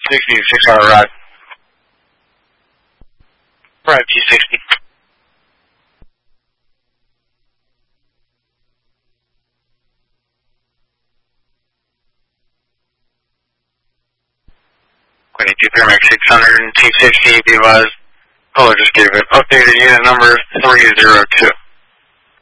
60 to 6 hour ride. Right, G60. Quinny 2 Paramedic 600 and T60, be advised. Caller just gave it updated unit number 302.